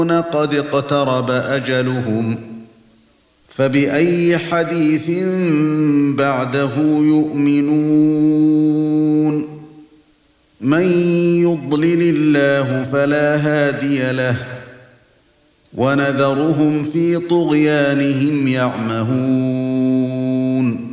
قد اقترب أجلهم فبأي حديث بعده يؤمنون من يضلل الله فلا هادي له ونذرهم في طغيانهم يعمهون